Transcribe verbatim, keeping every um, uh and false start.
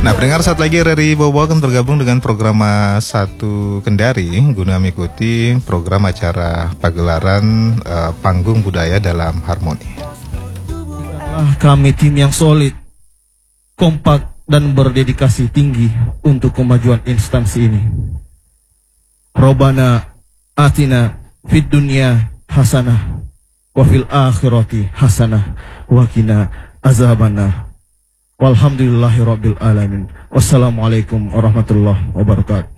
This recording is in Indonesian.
Nah, pendengar, saat lagi R R I Bobo akan bergabung dengan program Satu Kendari guna mengikuti program acara pagelaran uh, Panggung Budaya dalam Harmoni. Kami tim yang solid, kompak dan berdedikasi tinggi untuk kemajuan instansi ini. Robana atina fid dunya hasanah wa fil akhirati hasanah wa qina azabannar. Walhamdulillahirabbil alamin. Wassalamualaikum warahmatullahi wabarakatuh.